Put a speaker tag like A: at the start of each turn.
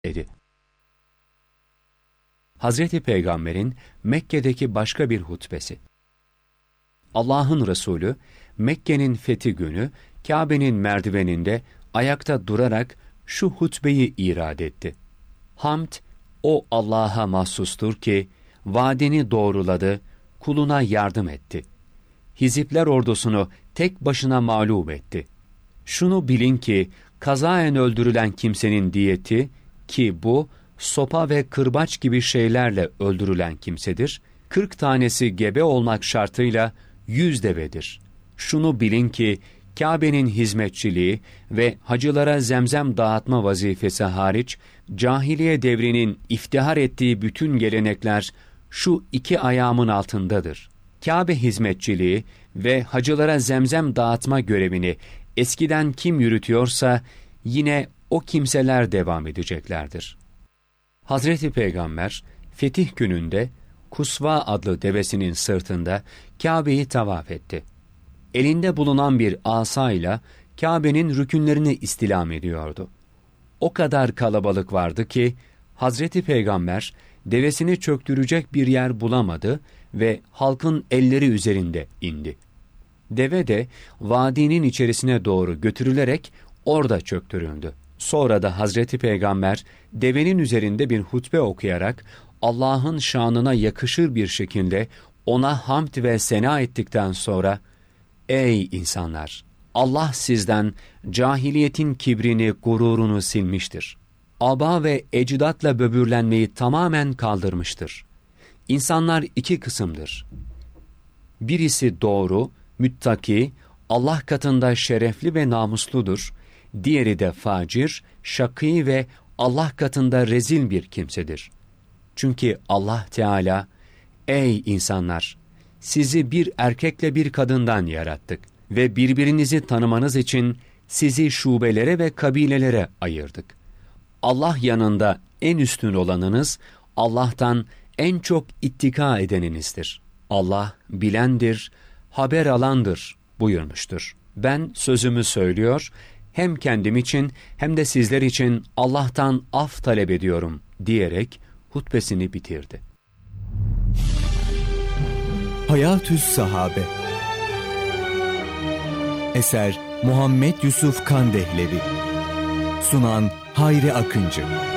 A: dedi. Hazreti Peygamber'in Mekke'deki başka bir hutbesi. Allah'ın Resulü, Mekke'nin fethi günü, Kabe'nin merdiveninde ayakta durarak şu hutbeyi irad etti. Hamd, o Allah'a mahsustur ki, vaadini doğruladı, kuluna yardım etti. Hizipler ordusunu tek başına mağlup etti. Şunu bilin ki, kazaen öldürülen kimsenin diyeti, ki bu, sopa ve kırbaç gibi şeylerle öldürülen kimsedir, 40 tanesi gebe olmak şartıyla 100 devedir. Şunu bilin ki, Kabe'nin hizmetçiliği ve hacılara zemzem dağıtma vazifesi hariç, cahiliye devrinin iftihar ettiği bütün gelenekler şu iki ayağımın altındadır. Kabe hizmetçiliği ve hacılara zemzem dağıtma görevini eskiden kim yürütüyorsa, yine o kimseler devam edeceklerdir. Hazreti Peygamber, fetih gününde Kusva adlı devesinin sırtında Kabe'yi tavaf etti. Elinde bulunan bir asayla Kabe'nin rükünlerini istilam ediyordu. O kadar kalabalık vardı ki, Hazreti Peygamber devesini çöktürecek bir yer bulamadı ve halkın elleri üzerinde indi. Deve de vadinin içerisine doğru götürülerek orada çöktürüldü. Sonra da Hazreti Peygamber devenin üzerinde bir hutbe okuyarak Allah'ın şanına yakışır bir şekilde ona hamd ve sena ettikten sonra, "Ey insanlar! Allah sizden cahiliyetin kibrini, gururunu silmiştir. Aba ve ecdatla böbürlenmeyi tamamen kaldırmıştır. İnsanlar iki kısımdır. Birisi doğru, müttaki, Allah katında şerefli ve namusludur. Diğeri de facir, şakî ve Allah katında rezil bir kimsedir. Çünkü Allah Teala, ey insanlar! Sizi bir erkekle bir kadından yarattık ve birbirinizi tanımanız için sizi şubelere ve kabilelere ayırdık. Allah yanında en üstün olanınız, Allah'tan en çok ittika edeninizdir. Allah bilendir, haber alandır buyurmuştur. Ben sözümü söylüyor, hem kendim için hem de sizler için Allah'tan af talep ediyorum diyerek hutbesini bitirdi.
B: Hayatü's Sahabe. Eser Muhammed Yusuf Kandehlevi. Sunan Hayri Akıncı.